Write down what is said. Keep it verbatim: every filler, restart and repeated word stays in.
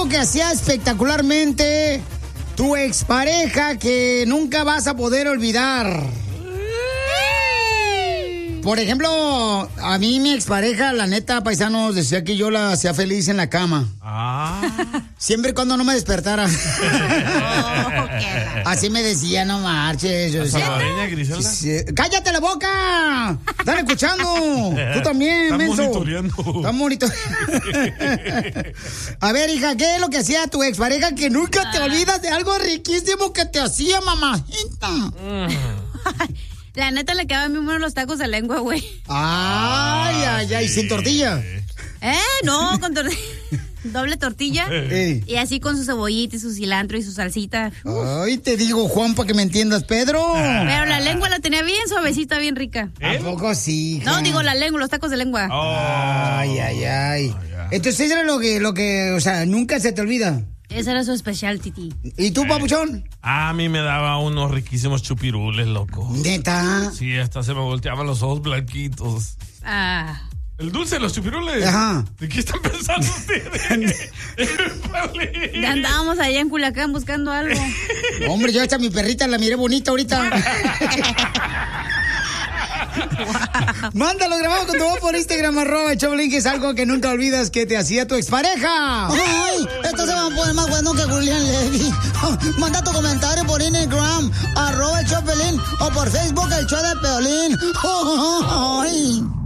algo que hacía espectacularmente tu expareja que nunca vas a poder olvidar? Por ejemplo, a mí mi expareja, la neta, paisanos, decía que yo la hacía feliz en la cama. Ah. Siempre y cuando no me despertara. Oh, así me decía, no marches. Yo decía, ¿Salvadoreña, Griselda? sí, sí. ¡Cállate la boca! ¡Están escuchando! Tú también, Están menso. monitoreando. Están monitoreando. A ver, hija, ¿qué es lo que hacía tu expareja que nunca te olvidas de algo riquísimo que te hacía, mamajita? La neta le quedaban bien buenos los tacos de lengua, güey. Ay, ay, ay, sin tortilla. Eh, no, con tortilla. Doble tortilla. Ey. Y así con su cebollita y su cilantro y su salsita. Ay, te digo, Juan, para que me entiendas, Pedro. Pero la lengua la tenía bien suavecita, bien rica. ¿A poco sí, hija? No, digo la lengua, los tacos de lengua. Oh. Ay, ay, ay. Entonces era lo que, lo que, o sea, nunca se te olvida. Ese era su especial, Titi. ¿Y tú, papuchón? A mí me daba unos riquísimos chupirules, loco. ¿Neta? Sí, hasta se me volteaban los ojos blanquitos. Ah. El dulce de los chupirules. Ajá. ¿De qué están pensando ustedes? Ya andábamos allá en Culiacán buscando algo. Hombre, yo hasta mi perrita la miré bonita ahorita. Mándalo grabado con tu voz por Instagram, arroba el Choplin, que es algo que nunca olvidas que te hacía tu expareja. Ay, esto se va a poner más bueno que Julián Levy. Manda tu comentario por Instagram, arroba el Choplin, o por Facebook, el show de Piolín. Ay.